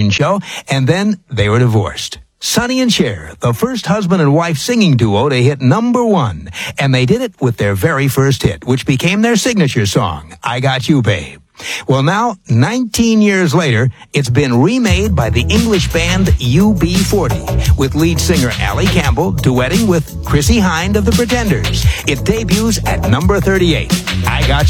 television show, and then they were divorced. Sonny and Cher, the first husband and wife singing duo to hit #1, and they did it with their very first hit, which became their signature song, I Got You, Babe. Well, now, 19 years later, it's been remade by the English band UB40, with lead singer Allie Campbell duetting with Chrissie Hynde of the Pretenders. It debuts at number 38. I Got